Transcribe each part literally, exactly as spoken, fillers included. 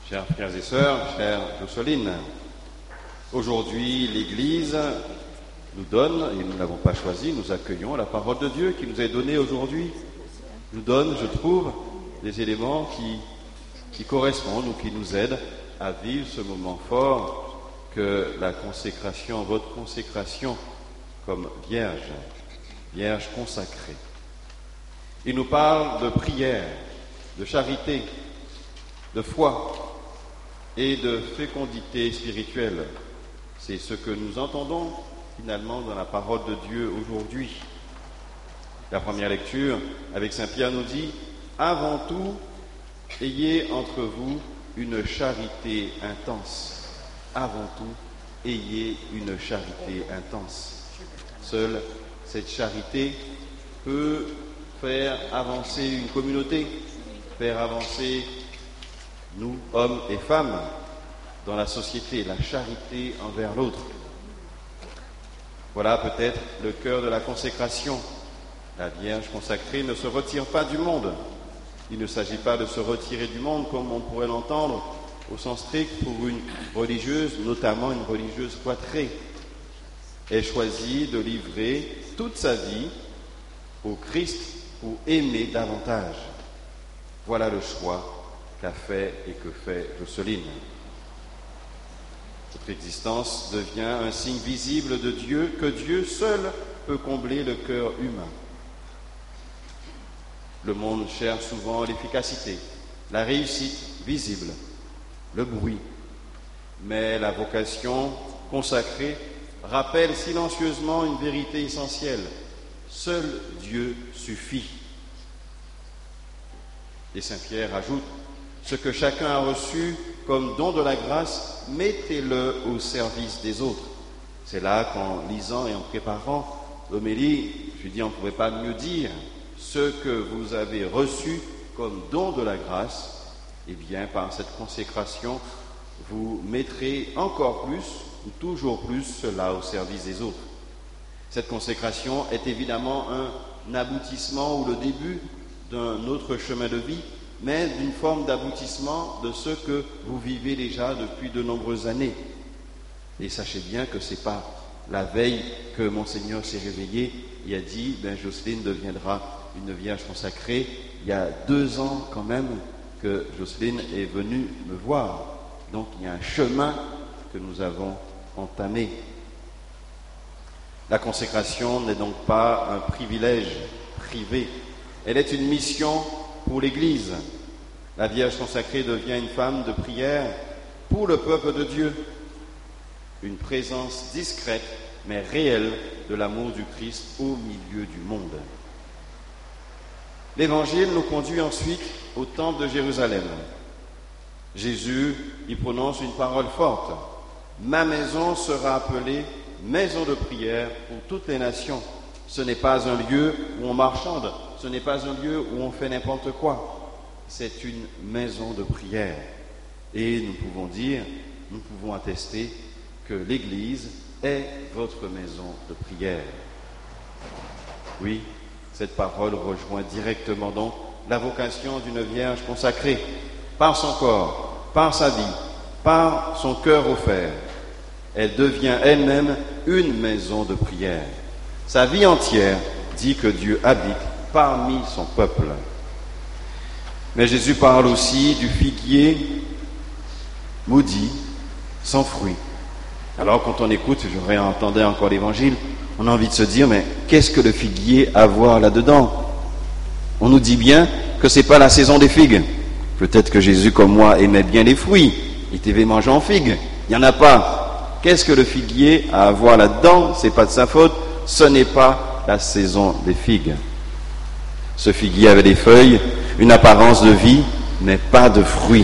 Chers frères et sœurs, chère Jocelyne, aujourd'hui l'Église nous donne, et nous ne l'avons pas choisi, nous accueillons la parole de Dieu qui nous est donnée aujourd'hui, nous donne, je trouve, des éléments qui, qui correspondent ou qui nous aident à vivre ce moment fort que la consécration, votre consécration comme vierge, vierge consacrée. Il nous parle de prière, de charité, de foi et de fécondité spirituelle. C'est ce que nous entendons finalement dans la parole de Dieu aujourd'hui. La première lecture avec Saint Pierre nous dit « Avant tout, ayez entre vous une charité intense. Avant tout, ayez une charité intense. » Seule cette charité peut faire avancer une communauté, faire avancer nous, hommes et femmes, dans la société, la charité envers l'autre. Voilà peut-être le cœur de la consécration. La Vierge consacrée ne se retire pas du monde. Il ne s'agit pas de se retirer du monde comme on pourrait l'entendre au sens strict pour une religieuse, notamment une religieuse cloîtrée. Elle choisit de livrer toute sa vie au Christ pour aimer davantage. Voilà le choix qu'a fait et que fait Jocelyne. Notre existence devient un signe visible de Dieu, que Dieu seul peut combler le cœur humain. Le monde cherche souvent l'efficacité, la réussite visible, le bruit. Mais la vocation consacrée rappelle silencieusement une vérité essentielle. Seul Dieu suffit. Et Saint Pierre ajoute, ce que chacun a reçu comme don de la grâce, mettez-le au service des autres. C'est là qu'en lisant et en préparant l'homélie, je dis on ne pouvait pas mieux dire, ce que vous avez reçu comme don de la grâce, eh bien par cette consécration, vous mettrez encore plus, ou toujours plus, cela au service des autres. Cette consécration est évidemment un aboutissement ou le début d'un autre chemin de vie, mais d'une forme d'aboutissement de ce que vous vivez déjà depuis de nombreuses années. Et sachez bien que ce n'est pas la veille que Monseigneur s'est réveillé et a dit ben, « Jocelyne deviendra une vierge consacrée ». Il y a deux ans quand même que Jocelyne est venue me voir. Donc il y a un chemin que nous avons entamé. La consécration n'est donc pas un privilège privé. Elle est une mission pour l'Église. La Vierge consacrée devient une femme de prière pour le peuple de Dieu. Une présence discrète mais réelle de l'amour du Christ au milieu du monde. L'Évangile nous conduit ensuite au temple de Jérusalem. Jésus y prononce une parole forte. « Ma maison sera appelée maison de prière pour toutes les nations. » Ce n'est pas un lieu où on marchande, ce n'est pas un lieu où on fait n'importe quoi. C'est une maison de prière. Et nous pouvons dire, nous pouvons attester que l'Église est votre maison de prière. Oui, cette parole rejoint directement donc la vocation d'une Vierge consacrée par son corps, par sa vie, par son cœur offert. Elle devient elle-même une maison de prière. Sa vie entière dit que Dieu habite parmi son peuple. Mais Jésus parle aussi du figuier maudit, sans fruit. Alors quand on écoute, je réentendais encore l'Évangile, on a envie de se dire, mais qu'est-ce que le figuier a à voir là-dedans? On nous dit bien que c'est pas la saison des figues. Peut-être que Jésus, comme moi, aimait bien les fruits. Il devait manger en figues. Il n'y en a pas. Qu'est-ce que le figuier a à voir là-dedans? C'est pas de sa faute. Ce n'est pas la saison des figues. Ce figuier avait des feuilles, une apparence de vie, mais pas de fruits.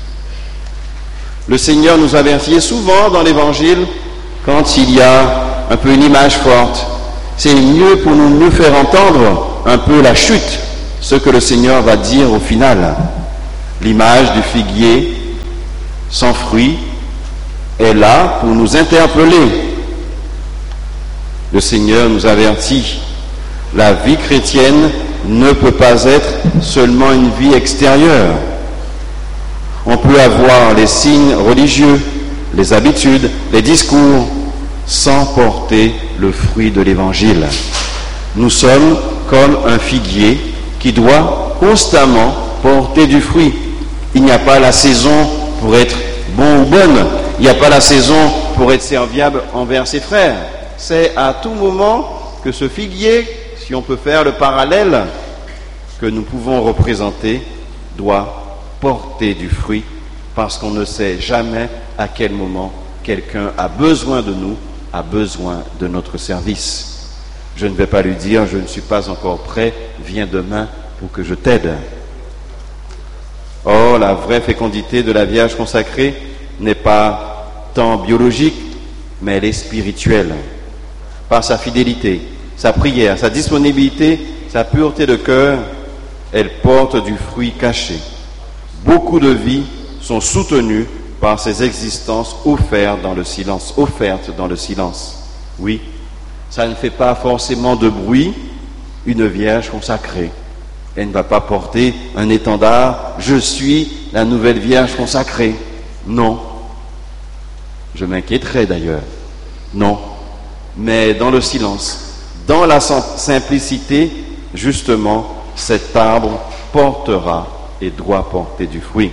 Le Seigneur nous avertit souvent dans l'Évangile, quand il y a un peu une image forte, c'est mieux pour nous mieux faire entendre un peu la chute, ce que le Seigneur va dire au final. L'image du figuier sans fruits est là pour nous interpeller. Le Seigneur nous avertit, la vie chrétienne ne peut pas être seulement une vie extérieure. on peut avoir les signes religieux, les habitudes, les discours, sans porter le fruit de l'Évangile. Nous sommes comme un figuier qui doit constamment porter du fruit. Il n'y a pas la saison pour être bon ou bonne. Il n'y a pas la saison pour être serviable envers ses frères. C'est à tout moment que ce figuier, si on peut faire le parallèle que nous pouvons représenter, doit porter du fruit parce qu'on ne sait jamais à quel moment quelqu'un a besoin de nous, a besoin de notre service. Je ne vais pas lui dire, je ne suis pas encore prêt, viens demain pour que je t'aide. Or, la vraie fécondité de la Vierge consacrée n'est pas tant biologique, mais elle est spirituelle. Par sa fidélité, sa prière, sa disponibilité, sa pureté de cœur, elle porte du fruit caché. Beaucoup de vies sont soutenues par ces existences offertes dans le silence, offertes dans le silence. Oui, ça ne fait pas forcément de bruit, une Vierge consacrée. Elle ne va pas porter un étendard, je suis la nouvelle Vierge consacrée. Non. Je m'inquiéterais d'ailleurs. Non. Mais dans le silence, dans la simplicité, justement, cet arbre portera et doit porter du fruit.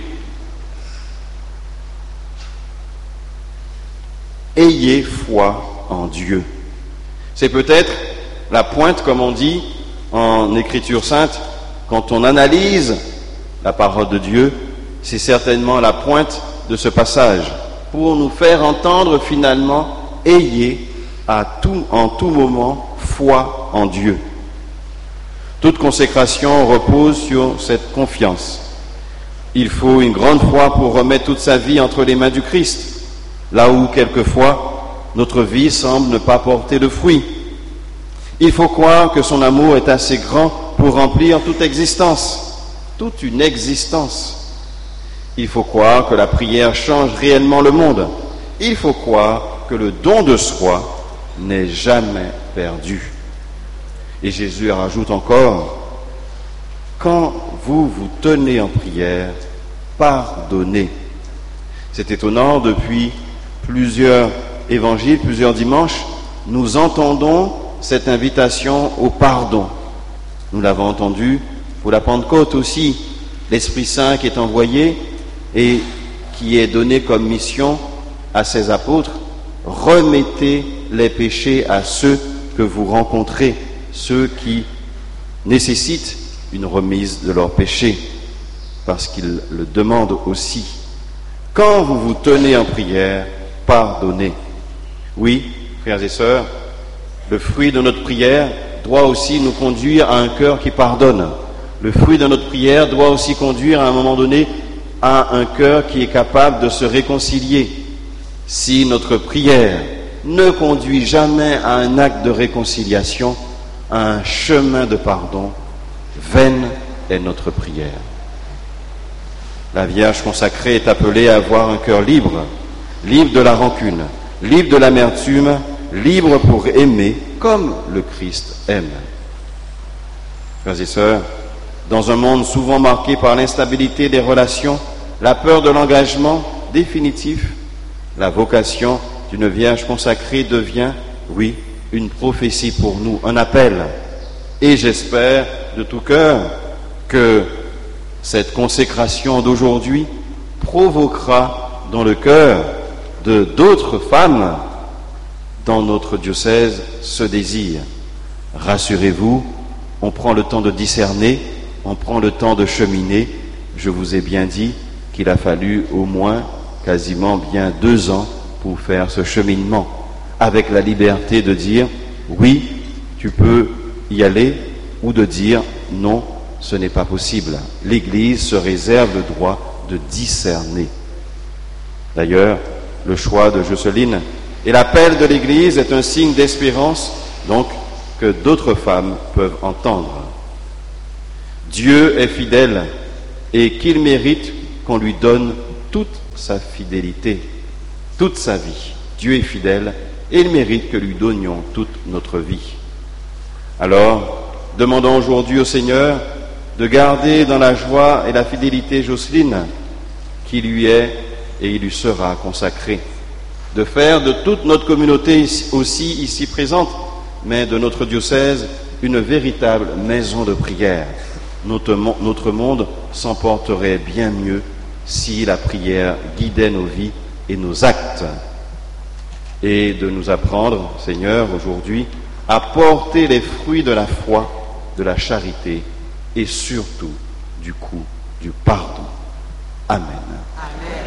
Ayez foi en Dieu. C'est peut-être la pointe, comme on dit en Écriture sainte, quand on analyse la parole de Dieu, c'est certainement la pointe de ce passage pour nous faire entendre finalement, ayez à tout, en tout moment foi en Dieu. Toute consécration repose sur cette confiance. Il faut une grande foi pour remettre toute sa vie entre les mains du Christ, là où quelquefois notre vie semble ne pas porter de fruits. Il faut croire que son amour est assez grand pour remplir toute existence, toute une existence. Il faut croire que la prière change réellement le monde. Il faut croire que le don de soi n'est jamais perdu. Et Jésus rajoute encore, quand vous vous tenez en prière, pardonnez. C'est étonnant, depuis plusieurs évangiles, plusieurs dimanches, nous entendons cette invitation au pardon. Nous l'avons entendu pour la Pentecôte aussi, l'Esprit Saint qui est envoyé et qui est donné comme mission à ses apôtres, remettez les péchés à ceux que vous rencontrez, ceux qui nécessitent une remise de leurs péchés, parce qu'ils le demandent aussi. Quand vous vous tenez en prière, pardonnez. Oui, frères et sœurs, le fruit de notre prière doit aussi nous conduire à un cœur qui pardonne. Le fruit de notre prière doit aussi conduire à un moment donné à un cœur qui est capable de se réconcilier. Si notre prière ne conduit jamais à un acte de réconciliation, à un chemin de pardon, vaine est notre prière. La Vierge consacrée est appelée à avoir un cœur libre, libre de la rancune, libre de l'amertume, libre pour aimer comme le Christ aime. Frères et sœurs, dans un monde souvent marqué par l'instabilité des relations, la peur de l'engagement définitif, la vocation d'une Vierge consacrée devient, oui, une prophétie pour nous, un appel. Et j'espère de tout cœur que cette consécration d'aujourd'hui provoquera dans le cœur de d'autres femmes dans notre diocèse ce désir. Rassurez-vous, on prend le temps de discerner, on prend le temps de cheminer. Je vous ai bien dit qu'il a fallu au moins quasiment bien deux ans pour faire ce cheminement, avec la liberté de dire oui, tu peux y aller, ou de dire non, ce n'est pas possible. L'Église se réserve le droit de discerner. D'ailleurs, le choix de Jocelyne et l'appel de l'Église est un signe d'espérance, donc, que d'autres femmes peuvent entendre. Dieu est fidèle et qu'il mérite qu'on lui donne toute sa fidélité, toute sa vie. Dieu est fidèle et il mérite que lui donnions toute notre vie. Alors, demandons aujourd'hui au Seigneur de garder dans la joie et la fidélité Jocelyne, qui lui est et il lui sera consacré. De faire de toute notre communauté aussi ici présente, mais de notre diocèse, une véritable maison de prière. Notre, notre monde s'en porterait bien mieux si la prière guidait nos vies et nos actes. Et de nous apprendre, Seigneur, aujourd'hui, à porter les fruits de la foi, de la charité et surtout du coup du pardon. Amen. Amen.